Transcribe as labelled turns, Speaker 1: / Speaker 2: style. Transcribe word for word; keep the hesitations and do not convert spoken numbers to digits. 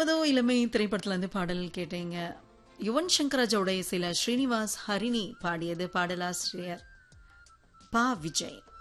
Speaker 1: இளமதோ இளமை திரைப்படத்துல இருந்து பாடல் கேட்டீங்க. யுவன் சங்கர் ராஜாவோட இசையில ஸ்ரீனிவாஸ் ஹரிணி பாடியது. பாடலாசிரியர் பா விஜய்.